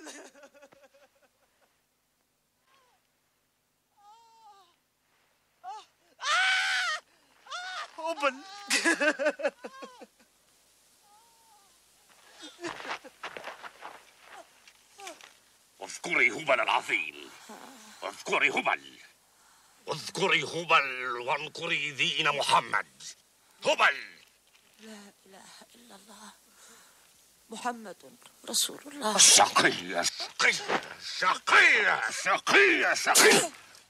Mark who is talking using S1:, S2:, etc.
S1: هبل.
S2: اذكري هبل العظيم، اذكري هبل، اذكري هبل وانكري دين محمد. هبل.
S3: لا إله إلا الله محمد رسول الله.
S2: شقية شقية شقية شقية شقية.